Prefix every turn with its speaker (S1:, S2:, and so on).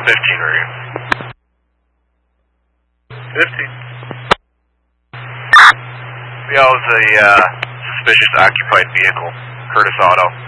S1: 15 radio. 15. We have a suspicious occupied vehicle, Curtis Auto.